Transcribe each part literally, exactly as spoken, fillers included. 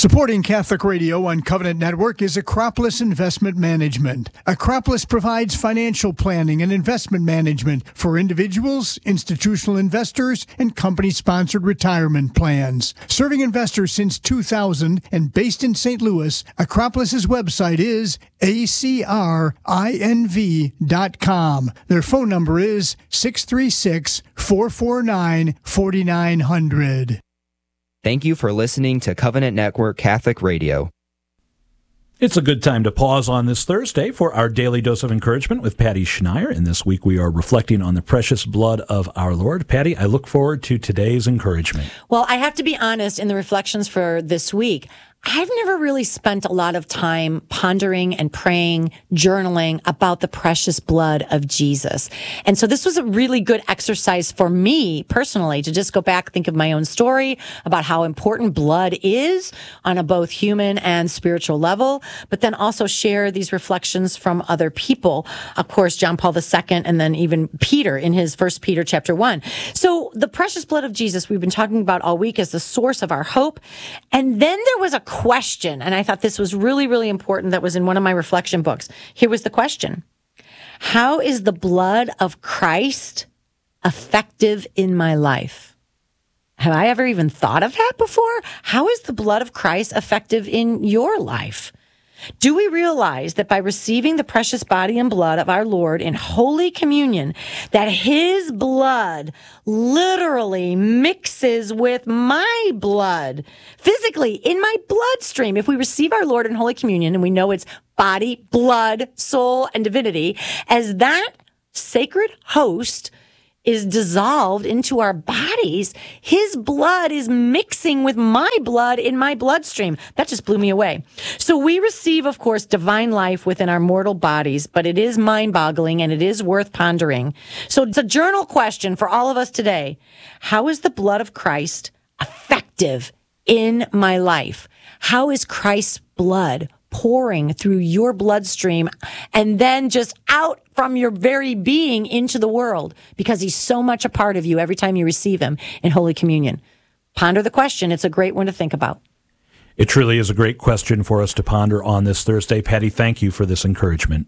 Supporting Catholic Radio on Covenant Network is Acropolis Investment Management. Acropolis provides financial planning and investment management for individuals, institutional investors, and company-sponsored retirement plans. Serving investors since two thousand and based in Saint Louis, Acropolis's website is A C R I N V dot com. Their phone number is six three six, four four nine, four nine zero zero. Thank you for listening to Covenant Network Catholic Radio. It's a good time to pause on this Thursday for our daily dose of encouragement with Patty Schneier. And this week we are reflecting on the precious blood of our Lord. Patty, I look forward to today's encouragement. Well, I have to be honest, in the reflections for this week, I've never really spent a lot of time pondering and praying, journaling about the precious blood of Jesus. And so this was a really good exercise for me personally to just go back, think of my own story about how important blood is on a both human and spiritual level, but then also share these reflections from other people. Of course, John Paul the Second, and then even Peter in his First Peter chapter one. So the precious blood of Jesus we've been talking about all week is the source of our hope. And then there was a question, and I thought this was really, really important, that was in one of my reflection books. Here was the question. How is the blood of Christ effective in my life? Have I ever even thought of that before? How is the blood of Christ effective in your life? Do we realize that by receiving the precious body and blood of our Lord in Holy Communion, that his blood literally mixes with my blood, physically in my bloodstream? If we receive our Lord in Holy Communion, and we know it's body, blood, soul, and divinity, as that sacred host is dissolved into our bodies, his blood is mixing with my blood in my bloodstream. That just blew me away. So we receive, of course, divine life within our mortal bodies, but it is mind-boggling and it is worth pondering. So it's a journal question for all of us today. How is the blood of Christ effective in my life? How is Christ's blood pouring through your bloodstream and then just out from your very being into the world, because he's so much a part of you every time you receive him in Holy Communion? Ponder the question. It's a great one to think about. It truly is a great question for us to ponder on this Thursday. Patty, thank you for this encouragement.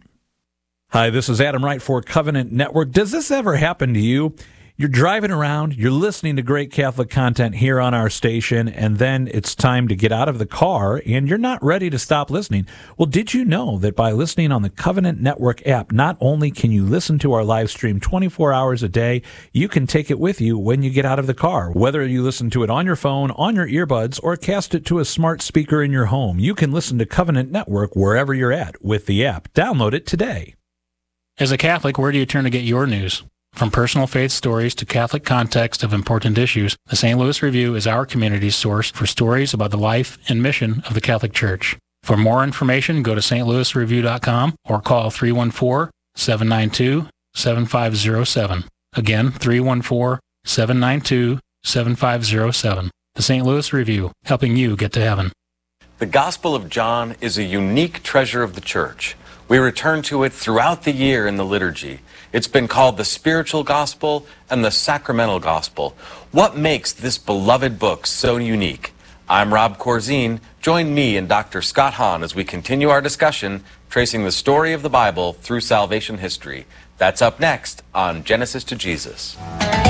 Hi, this is Adam Wright for Covenant Network. Does this ever happen to you? You're driving around, you're listening to great Catholic content here on our station, and then it's time to get out of the car, and you're not ready to stop listening. Well, did you know that by listening on the Covenant Network app, not only can you listen to our live stream twenty-four hours a day, you can take it with you when you get out of the car. Whether you listen to it on your phone, on your earbuds, or cast it to a smart speaker in your home, you can listen to Covenant Network wherever you're at with the app. Download it today. As a Catholic, where do you turn to get your news? From personal faith stories to Catholic context of important issues, the Saint Louis Review is our community's source for stories about the life and mission of the Catholic Church. For more information, go to st louis review dot com or call three one four, seven nine two, seven five zero seven. Again, three one four, seven nine two, seven five zero seven. The Saint Louis Review, helping you get to heaven. The Gospel of John is a unique treasure of the Church. We return to it throughout the year in the liturgy. It's been called the spiritual gospel and the sacramental gospel. What makes this beloved book so unique? I'm Rob Corzine. Join me and Doctor Scott Hahn as we continue our discussion, tracing the story of the Bible through salvation history. That's up next on Genesis to Jesus.